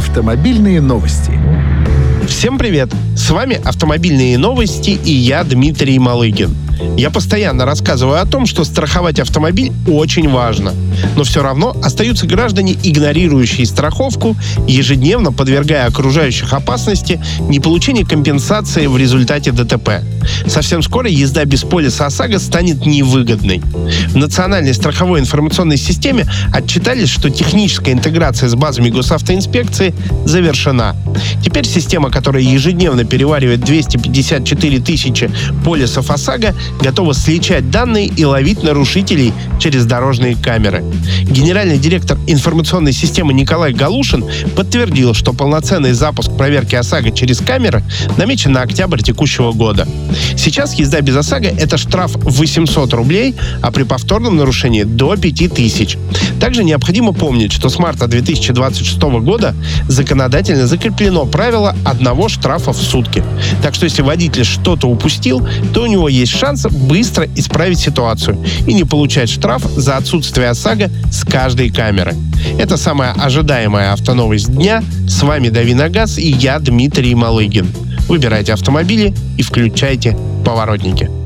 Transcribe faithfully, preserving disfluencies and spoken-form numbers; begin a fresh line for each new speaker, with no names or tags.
Автомобильные новости.
Всем привет! С вами «Автомобильные новости» и я, Дмитрий Малыгин. Я постоянно рассказываю о том, что страховать автомобиль очень важно. Но все равно остаются граждане, игнорирующие страховку, ежедневно подвергая окружающих опасности неполучения компенсации в результате ДТП. Совсем скоро езда без полиса ОСАГО станет невыгодной. В Национальной страховой информационной системе отчитались, что техническая интеграция с базами госавтоинспекции завершена. Теперь система, которая ежедневно переваривает двести пятьдесят четыре тысячи полисов ОСАГО, готова сличать данные и ловить нарушителей через дорожные камеры. Генеральный директор информационной системы Николай Галушин подтвердил, что полноценный запуск проверки ОСАГО через камеры намечен на октябрь текущего года. Сейчас езда без ОСАГО – это штраф восемьсот рублей, а при повторном нарушении – до пяти тысяч. Также необходимо помнить, что с марта две тысячи двадцать шестого года законодательно закреплено правило одного штрафа в сутки. Так что если водитель что-то упустил, то у него есть шанс быстро исправить ситуацию и не получать штраф за отсутствие ОСАГО с каждой камеры. Это самая ожидаемая автоновость дня. С вами Дави на газ и я, Дмитрий Малыгин. Выбирайте автомобили и включайте поворотники.